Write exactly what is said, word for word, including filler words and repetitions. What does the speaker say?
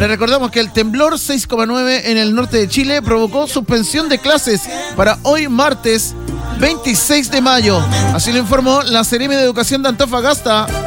Le recordamos que el temblor seis coma nueve en el norte de Chile provocó suspensión de clases para hoy martes veintiséis de mayo. Así lo informó la Seremi de Educación de Antofagasta.